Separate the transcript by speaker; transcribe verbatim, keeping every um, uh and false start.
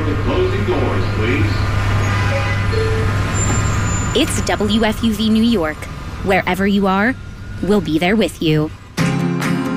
Speaker 1: the closing doors, please.
Speaker 2: It's W F U V New York. Wherever you are, we'll be there with you.